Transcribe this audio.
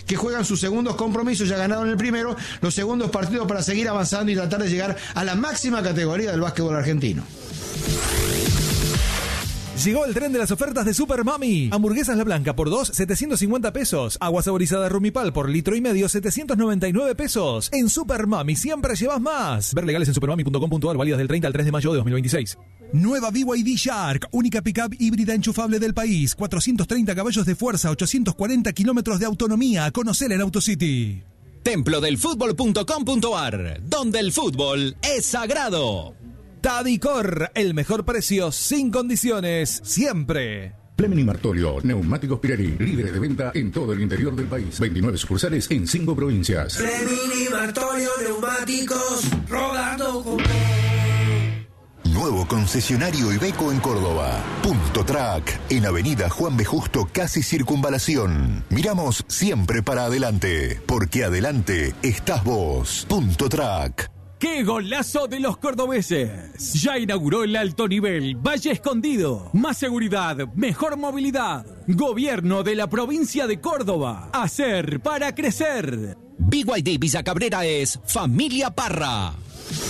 que juegan sus segundos compromisos, ya ganaron el primero, los segundos partidos para seguir avanzando y tratar de llegar a la máxima categoría del básquetbol argentino. Llegó el tren de las ofertas de Super Mami. Hamburguesas La Blanca por 2, 750 pesos. Agua saborizada Rumipal por litro y medio, 799 pesos. En Super Mami siempre llevas más. Ver legales en supermami.com.ar, válidas del 30 al 3 de mayo de 2026. Nueva BYD Shark, única pickup híbrida enchufable del país. 430 caballos de fuerza, 840 kilómetros de autonomía. Conocela en AutoCity. Templodelfutbol.com.ar, donde el fútbol es sagrado. Tadicor, el mejor precio sin condiciones, siempre. Fleming y Martolio, Neumáticos Pirelli, líderes de venta en todo el interior del país. 29 sucursales en 5 provincias. Fleming y Martolio, neumáticos, rodando con... Nuevo concesionario Iveco en Córdoba. Punto Track, en Avenida Juan B. Justo, casi Circunvalación. Miramos siempre para adelante, porque adelante estás vos. Punto Track. ¡Qué golazo de los cordobeses! Ya inauguró el alto nivel Valle Escondido. Más seguridad, mejor movilidad. Gobierno de la provincia de Córdoba. Hacer para crecer. BYD Villa Cabrera es Familia Parra.